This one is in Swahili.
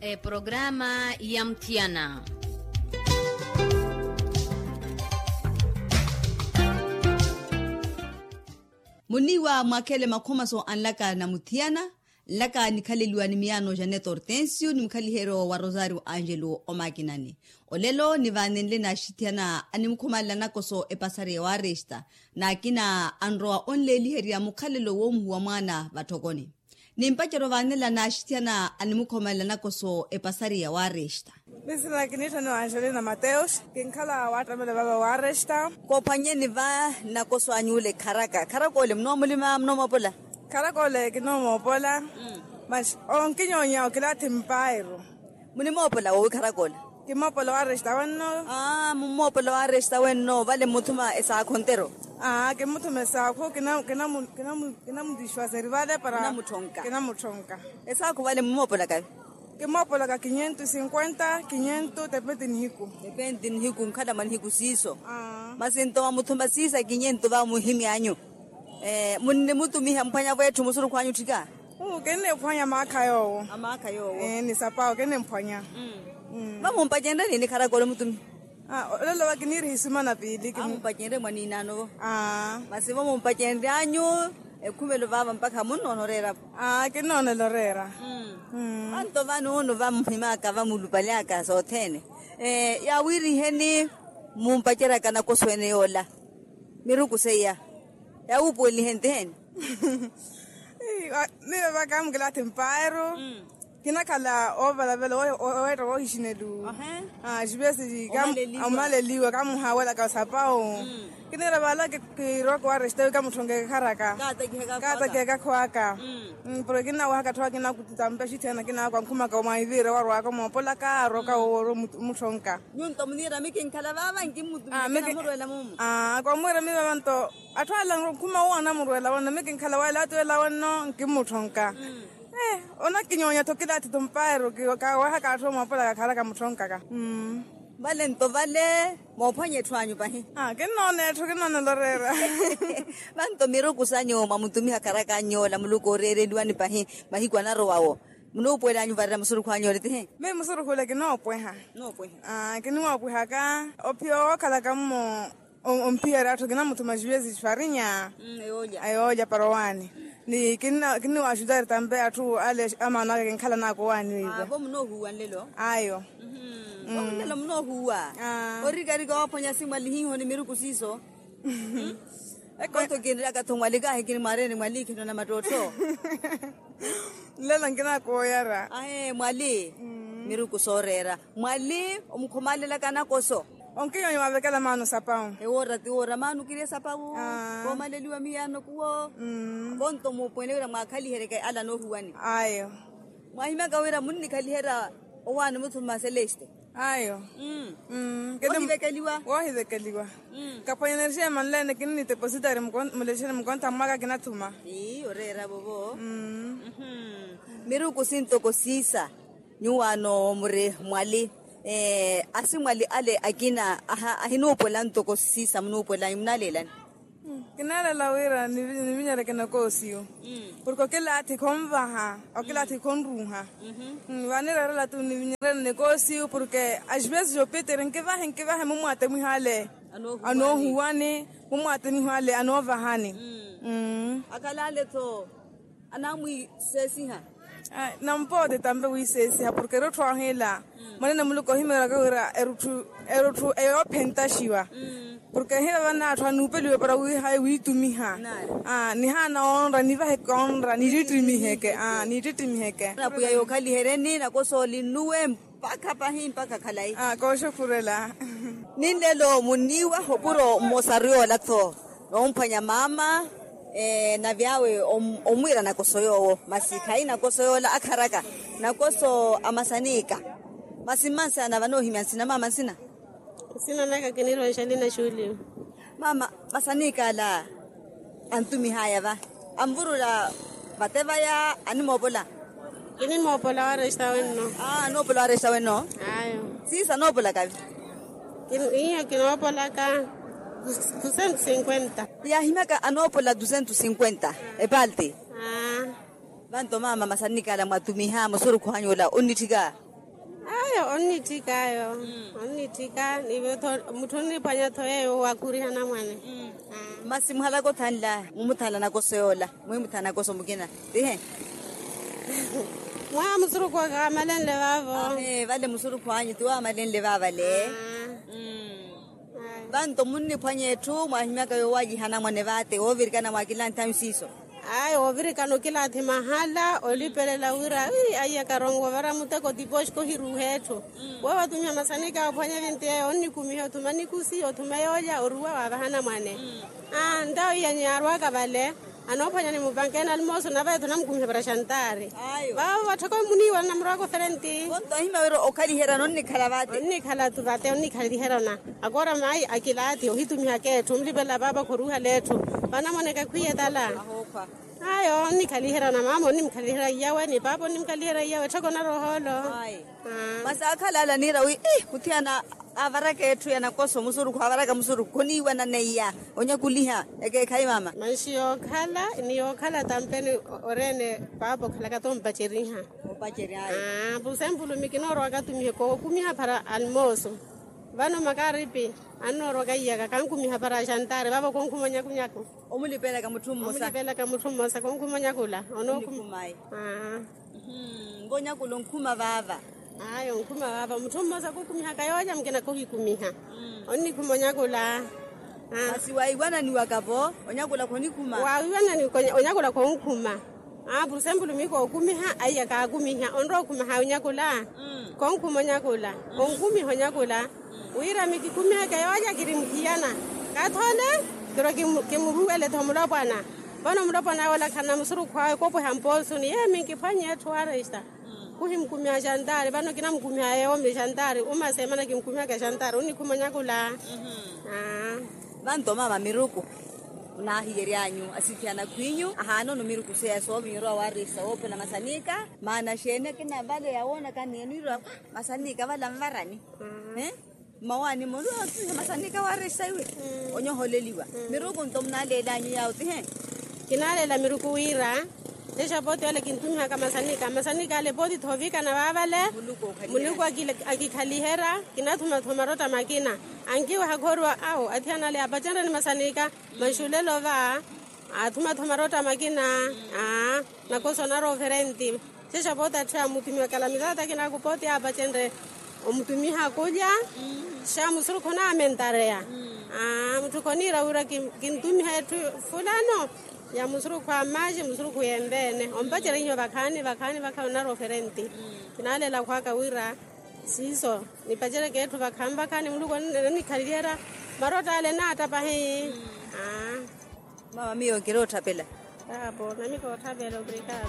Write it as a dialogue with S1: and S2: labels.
S1: Programa ya mtiana.
S2: Muniwa mwakele makomaso anlaka na mutiana laka nikhaleliwa ni miano Janet Hortensio ni mkhalihero wa Rosario Angelo omakinani olelo ni vanenle na shitiana ani mkhomalila nakoso epasare wa resta na akina anroa onleli heria mukhalelo wo mhuwa mwana vatokoni ni mpachero vanela na shitiana ani mkhomalila nakoso epasare wa resta.
S3: Bisila kinita no Angelina Mateus, kinkala watamele baba wa resta.
S2: Ko panyeni va nakoso anyule karakole mnomulima mnomopola.
S3: Karakole kinomopola. Mas onkinyonya okilati mpairo.
S2: Munimopola wo karakole.
S3: Kimopola wa resta wanno.
S2: Mumopola wa resta wanno vale mutuma esa kontero.
S3: Kimutume sa ko kinamu dishwaseri vale para kinamutonka.
S2: Esa ko vale mumopola kai.
S3: Kimopola ka 550 depende ni hiku
S2: nkada man hiku siso masinto wa mutumba sisa 500 va muhimi anyo munne mutumi hampanya wetu musuru kwanyu tika
S3: kene mpanya makayo ni sapao kene mpanya
S2: mamu mpajenda ni karakole mutumi
S3: lelo wakiniri hisuma na pili
S2: mpajende mwani nano masivo mpajende anyo kumelo vava mpaka munonorera
S3: kinone lorera
S2: anto vanu va mhimaka va mulupalaka sothene ya wiri heni mumpachera kana koswene yola miruku seya ya upoli henteni
S3: niwe vakam glati mpairo kina kala ovala velo o hishinedu jibesi gam amaleliwa kam hawala ka sapao kinera bala ke roko arreste ka muthonge kharaka kata ke ka khwaka pero kina wa ka thwa kina kutampa shithena kina kwa khuma ka maivire wa rwa ka mopola ka roka o muthonka
S2: nyunto munira mikin kala baba ngimutu murwela mumu
S3: kwa mwera mi babanto atwala khuma wana murwela wana mikin kala wala twela wano ngimuthonka ona kinyonya tokila titumpairo ka wa ka thoma mopola ka kharaka muthonka ka
S2: vale nto vale mophanye thwanyu pahi
S3: kinone lorera
S2: vanto miro kusanyo mamutumi hakaraka nyola muluko rere liwani pahi mahikwa na rowawo muno pwela nyu varira musuru khwanyo rete
S3: me musuru khule kinopwe kinwa pwe ka opio kala kamo ompira to kina mutuma jwezi farinya ayoja parowani ni kinwa ajudar tambe atu ale amana kinkhala nako wani hizo
S2: bo muno huwa lelo
S3: ayo
S2: Lelo mno huwa. Origari ko ponya simali hinho ni miru kusiso. Ekoto kinira ka thongwali ka hekini mare ni mali kino na matoto.
S3: Lela ngina ko yara.
S2: Mwali miru kusorera. Mwali omkhomalela kana koso.
S3: Onkinyo mabekela manu sapao.
S2: Ora manu kire sapao. Ko maleliwa miyano kuwo. Bonto mo poinera makhali hereke ala no huwani.
S3: Ayo.
S2: Mahima kawera munni khali hera owana muthuma celeste.
S3: Ayo. Wahidekeliwa. Kaponya energia manlene kinini depositare muleshele mkonta mwaga kinatuma.
S2: Orera bobo. Miru kusinto kosisa. Nyuano mure mwali. Asi mwali ale akina ahinopola ntoko sisa mnopola imnalela.
S3: Kinala lawira ni vinyare kinakosio. Porque kila ati konvaha, o kila ati konruha. Vanera la tu ni vinyare negosio porque às vezes eu Peter em que vai mumu ate mihale. Ano huane, mumu ate mihale ano vahani.
S2: Akalale to anamwi sesiha.
S3: Não pode também o ICC porque eu tô hela. Mas não me himera agora erutu pentashiwa. Porque hela vana tô no pelo para o highway to me ha. Ni hana onra ni vai konra ni ritimi heke. Ni ritimi heke.
S2: Na puya yo khali hereni na ko soli nuwe mpaka pahin mpaka khalai.
S3: Ko shukurela.
S2: Nindelo muniwa hopuro mosario latho. Ompanya mama na vyawe omwira na kosoyo masikai na kosoyo la akaraka na koso amasanika masimansa na vano himiansina mama sina
S4: naka kiniro Angelina shuli
S2: mama masanika la antumi haya va amburula bateva ya animobola
S4: kini mobola wa restaurant
S2: no bola restaurant no
S4: ayo
S2: sisa no bola kavi
S4: kini kinobola ka 250.
S2: Ya himaka anopola 250. Epalte. Banto mama masanika la matumiha masuru kuhanyola unitiga.
S4: Ayo onni tika niwe mutoni panya thoyo wakuriha na mwane.
S2: Masi muhala ko thanla mumuthala na ko seola mumutana ko somukina dihe.
S4: Mwa musuru kwa malen le bavo.
S2: Vale musuru kwanyu tuwa malen le baba le. Banto munni panye tu mwahimaka yo waji hana mwane vate ovirikana mwakila tamsiso.
S4: Ay ovirikano kila mahala olipelela wira aya karongo vara muteko diposh ko hiruheto. Wawa tumya masanika panye vinte onni kumiho tumani kusi otumayoja oruwa wa hana mwane. Ndao ya nyarwa kabale. Anopanya ni mubankena almoso na vae tunamkumhe para shantare. Baba watako muniwa na mrako ferenti.
S2: Konto hima wero okali hera nonni kalavate.
S4: Onni kala tuvate onni kali hera na. Agora mai akilati ohitu mihake tumlibela baba koruha letu. Bana moneka kuya dala.
S2: Ahopa.
S4: Ayo onni kali hera na mama onni mkali hera yawe ni baba onni mkali hera yawe tako na roholo.
S2: Masa akala la nira wi kutiana avaraka yetu yanakoso musuru kwa avaraka musuru kuni wana neya onya kuliha eke kai mama
S4: manshio khala niyo khala tampeni orene babo khala ka tom bacheriha
S2: bacheri
S4: busembulu mikinoro akatumie ko kumiha para almoso vano makaripi anoro kaiya kankumiha para shantare babo konkumonya kunyako
S2: omulipela ka mutummo sa konkumonya kula ono kumai ngonya kulonkuma baba
S4: Ayo nkuma baba mutummo sa kukumiha kayoja mkena kuhikumiha onni kumonya kula
S2: basi waiwana ni wakabo onyakula koni kuma
S4: waiwana ni onyakula ko nkuma busembulu miko kumiha aya ka kumiha onro kumiha onyakula ko nkumonya kula ko nkumi honyakula uira miki kumiha kayoja kirimkiana kathole kiro kimuruele thomulo bana bana mulo bana wala kana musuru kwa ko po hamposo ni minki phanye thwaresta kuhimkumia shantare bano kina mkumia yao shantare uma sema na kimkumia ka shantare uni kumanya kula
S2: banto mama miruku na hiyeri anyu asikiana kwinyu ahano no miruku se so biro warisa opela masanika maana shene kina bale yaona kaneniro masanika bala mvarani mawani mo masanika warisa iwe onyo holeliwa miruku ntomna lela anyu yao tihe
S4: kinalela miruku wira Desha boti wale kintumia kama masanika ale boti thovika na babale muluko akikalihera kinatuma thomarota makina angiwa hagorwa au atiana le abajana ni masanika mashulelo va atuma thomarota makina nakoso na roferenti desha boti atwa mutumia kalamizata kina kupoti abachendre omutumia kuja sha musuru kona amentarea mutukonira ura kintumia etu fulano ya musuru kwa maji musuru kuyembene ompachera inyo bakani bakana roferenti kinalela kwa kawira siso nipachera ketu bakamba kani muluko ni kalira marota ale na atapahi
S2: mama mio kirota pela
S4: hapo na miko tabela obrigado